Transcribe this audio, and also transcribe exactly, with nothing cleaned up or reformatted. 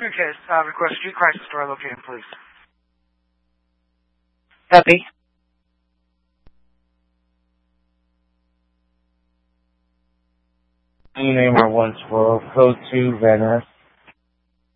In your case, uh, request street crisis store located, please. Copy. Name are one twelve, code two, Van Ness.